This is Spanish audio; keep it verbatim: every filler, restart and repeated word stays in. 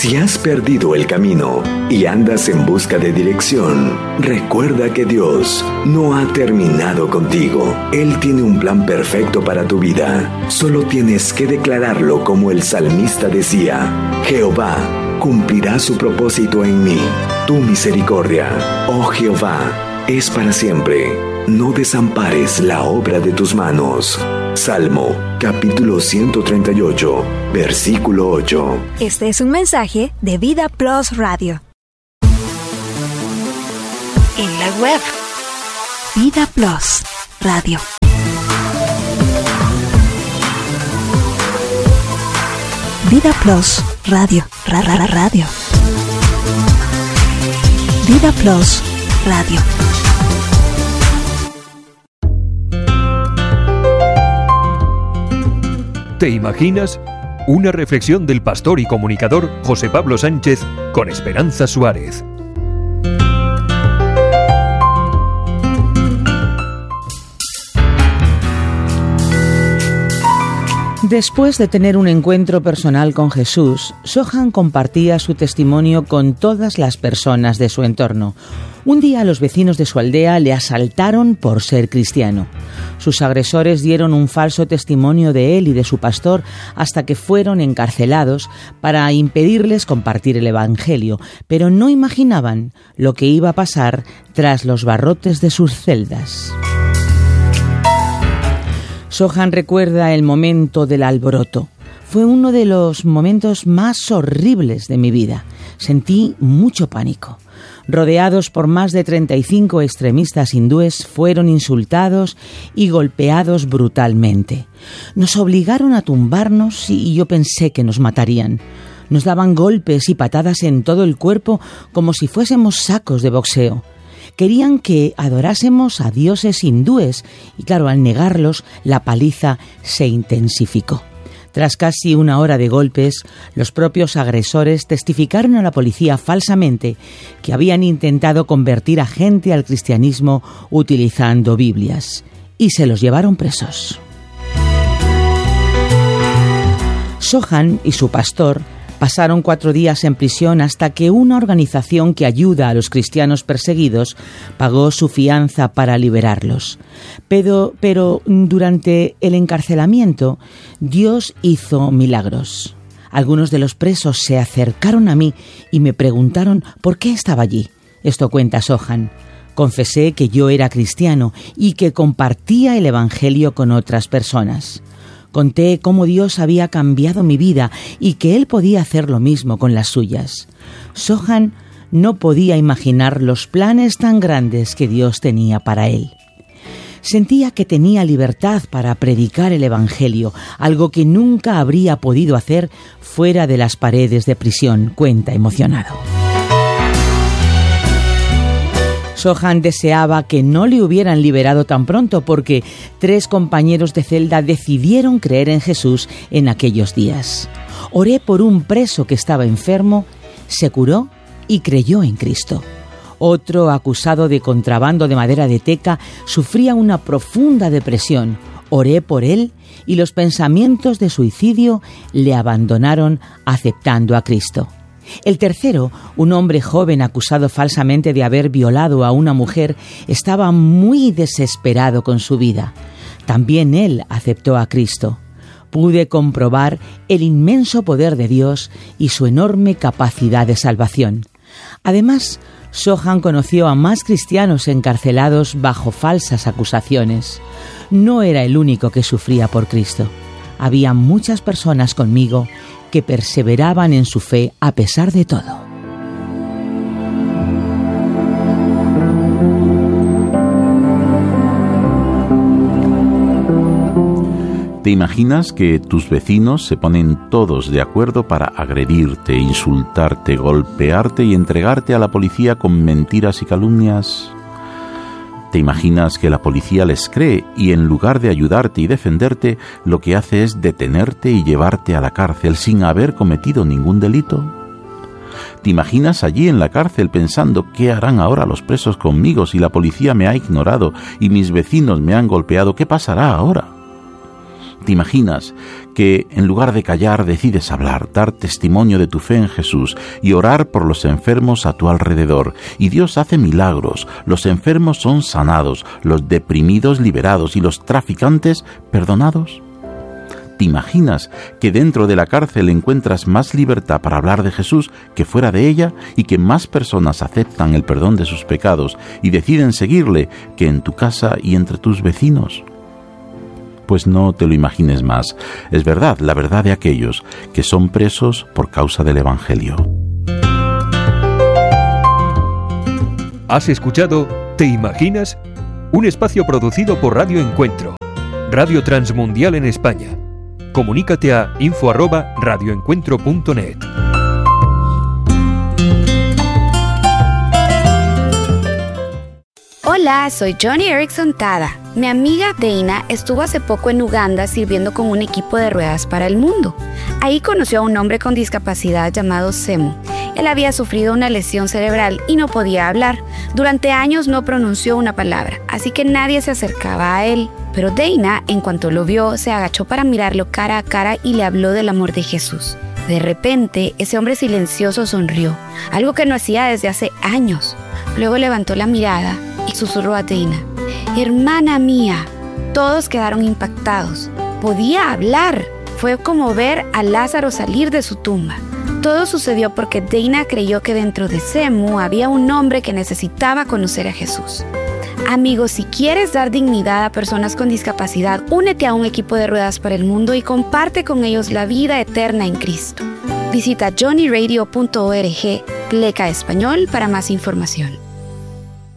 Si has perdido el camino y andas en busca de dirección, recuerda que Dios no ha terminado contigo. Él tiene un plan perfecto para tu vida. Solo tienes que declararlo como el salmista decía: Jehová cumplirá su propósito en mí. Tu misericordia, oh Jehová, es para siempre. No desampares la obra de tus manos. Salmo, capítulo ciento treinta y ocho, versículo ocho. Este es un mensaje de Vida Plus Radio. En la web, Vida Plus Radio. Vida Plus Radio. Ra, ra, ra, radio. Vida Plus Radio. ¿Te imaginas? Una reflexión del pastor y comunicador José Pablo Sánchez con Esperanza Suárez. Después de tener un encuentro personal con Jesús, Sohan compartía su testimonio con todas las personas de su entorno. Un día los vecinos de su aldea le asaltaron por ser cristiano. Sus agresores dieron un falso testimonio de él y de su pastor hasta que fueron encarcelados para impedirles compartir el evangelio, pero no imaginaban lo que iba a pasar tras los barrotes de sus celdas. Sohan recuerda el momento del alboroto. Fue uno de los momentos más horribles de mi vida. Sentí mucho pánico. Rodeados por más de treinta y cinco extremistas hindúes, fueron insultados y golpeados brutalmente. Nos obligaron a tumbarnos y yo pensé que nos matarían. Nos daban golpes y patadas en todo el cuerpo como si fuésemos sacos de boxeo. Querían que adorásemos a dioses hindúes y, claro, al negarlos, la paliza se intensificó. Tras casi una hora de golpes, los propios agresores testificaron a la policía falsamente que habían intentado convertir a gente al cristianismo utilizando Biblias, y se los llevaron presos. Sohan y su pastor pasaron cuatro días en prisión hasta que una organización que ayuda a los cristianos perseguidos pagó su fianza para liberarlos. Pero, pero durante el encarcelamiento, Dios hizo milagros. Algunos de los presos se acercaron a mí y me preguntaron por qué estaba allí. Esto cuenta Sohan. Confesé que yo era cristiano y que compartía el evangelio con otras personas. Conté cómo Dios había cambiado mi vida y que Él podía hacer lo mismo con las suyas. Sohan no podía imaginar los planes tan grandes que Dios tenía para él. Sentía que tenía libertad para predicar el evangelio, algo que nunca habría podido hacer fuera de las paredes de prisión, cuenta emocionado. Sohan deseaba que no le hubieran liberado tan pronto porque tres compañeros de celda decidieron creer en Jesús en aquellos días. Oré por un preso que estaba enfermo, se curó y creyó en Cristo. Otro, acusado de contrabando de madera de teca, sufría una profunda depresión. Oré por él y los pensamientos de suicidio le abandonaron aceptando a Cristo. El tercero, un hombre joven acusado falsamente de haber violado a una mujer, estaba muy desesperado con su vida. También él aceptó a Cristo. Pude comprobar el inmenso poder de Dios y su enorme capacidad de salvación. Además, Sohan conoció a más cristianos encarcelados bajo falsas acusaciones. No era el único que sufría por Cristo. Había muchas personas conmigo que perseveraban en su fe a pesar de todo. ¿Te imaginas que tus vecinos se ponen todos de acuerdo para agredirte, insultarte, golpearte y entregarte a la policía con mentiras y calumnias? ¿Te imaginas que la policía les cree y en lugar de ayudarte y defenderte, lo que hace es detenerte y llevarte a la cárcel sin haber cometido ningún delito? ¿Te imaginas allí en la cárcel pensando qué harán ahora los presos conmigo si la policía me ha ignorado y mis vecinos me han golpeado? ¿Qué pasará ahora? ¿Te imaginas que en lugar de callar decides hablar, dar testimonio de tu fe en Jesús y orar por los enfermos a tu alrededor? Y Dios hace milagros, los enfermos son sanados, los deprimidos liberados y los traficantes perdonados. ¿Te imaginas que dentro de la cárcel encuentras más libertad para hablar de Jesús que fuera de ella y que más personas aceptan el perdón de sus pecados y deciden seguirle que en tu casa y entre tus vecinos? Pues no te lo imagines más. Es verdad, la verdad de aquellos que son presos por causa del Evangelio. ¿Has escuchado ¿Te imaginas? Un espacio producido por Radio Encuentro, Radio Transmundial en España. Comunícate a info arroba radioencuentro punto net. Hola, soy Johnny Erickson Tada. Mi amiga Dana estuvo hace poco en Uganda sirviendo con un equipo de ruedas para el mundo. Ahí conoció a un hombre con discapacidad llamado Semu. Él había sufrido una lesión cerebral y no podía hablar. Durante años no pronunció una palabra, así que nadie se acercaba a él. Pero Dana, en cuanto lo vio, se agachó para mirarlo cara a cara y le habló del amor de Jesús. De repente, ese hombre silencioso sonrió, algo que no hacía desde hace años. Luego levantó la mirada y susurró a Dana: «Hermana mía». Todos quedaron impactados. Podía hablar. Fue como ver a Lázaro salir de su tumba. Todo sucedió porque Dana creyó que dentro de Semu había un hombre que necesitaba conocer a Jesús. Amigos, si quieres dar dignidad a personas con discapacidad, únete a un equipo de ruedas para el mundo y comparte con ellos la vida eterna en Cristo. Visita johnny radio punto org, pleca español para más información.